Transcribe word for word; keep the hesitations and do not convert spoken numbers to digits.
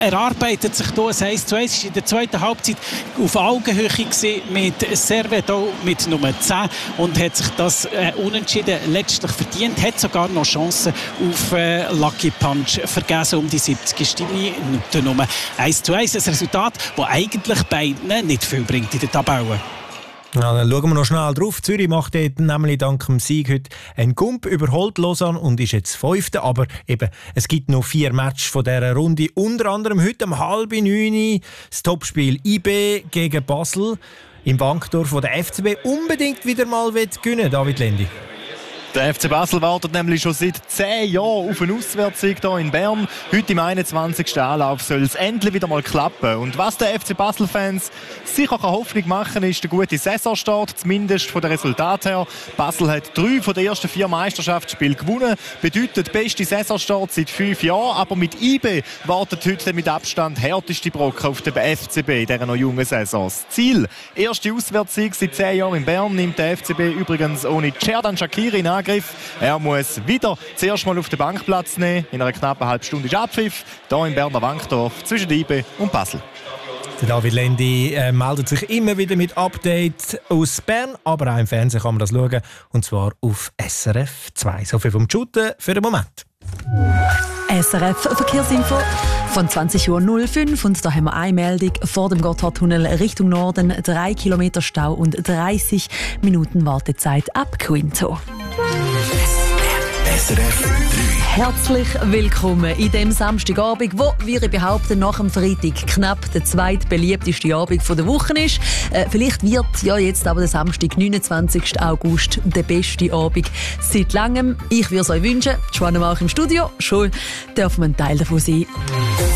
erarbeitet sich hier ein eins zu eins. Es war in der zweiten Halbzeit auf Augenhöhe mit Serveto mit Nummer zehn und hat sich das äh, unentschieden letztlich verdient. Hat sogar noch Chancen auf äh, Lucky Punch vergessen um die siebzigste Minute Nummer eins zu eins. Ein Resultat, das eigentlich beiden nicht viel bringt in der Tabelle. Ja, dann schauen wir noch schnell drauf. Zürich macht dort nämlich dank dem Sieg heute einen Gump, überholt Lausanne und ist jetzt Fünfte. Aber eben, es gibt noch vier Matches von dieser Runde. Unter anderem heute um halb neun das Topspiel I B gegen Basel im Wankdorf, wo der F C B unbedingt wieder mal gewinnen will. David Lendi. Der F C Basel wartet nämlich schon seit zehn Jahren auf einen Auswärtssieg hier in Bern. Heute im einundzwanzigsten Anlauf soll es endlich wieder mal klappen. Und was der F C Basel-Fans sicher Hoffnung machen kann, ist der gute Saisonstart, zumindest von den Resultaten her. Basel hat drei von den ersten vier Meisterschaftsspielen gewonnen. Bedeutet beste Saisonstart seit fünf Jahren. Aber mit I B wartet heute mit Abstand härteste Brocken auf den F C B in dieser noch jungen Saison. Das Ziel, erste Auswärtssieg seit zehn Jahren in Bern, nimmt der F C B übrigens ohne Xherdan Shaqiri in Angriff. Er muss wieder zuerst mal auf den Bank Platz nehmen. In einer knappen halben Stunde ist Abpfiff. Hier im Berner Wankdorf zwischen I B und Basel. Der David Lendi äh, meldet sich immer wieder mit Updates aus Bern, aber auch im Fernsehen kann man das schauen, und zwar auf S R F zwei. So viel vom Shooten für den Moment. S R F Verkehrsinfo von zwanzig Uhr null fünf und da haben wir eine Meldung vor dem Gotthardtunnel Richtung Norden, drei Kilometer Stau und dreißig Minuten Wartezeit ab Quinto. S R F drei. Herzlich willkommen in dem Samstagabend, wo, wie ich behaupte, nach dem Freitag knapp der zweitbeliebteste Abend der Woche ist. Äh, vielleicht wird ja jetzt aber der Samstag, neunundzwanzigsten August, der beste Abend seit langem. Ich würde es euch wünschen. Joanna Mauch im Studio. Schön, darf man ein Teil davon sein.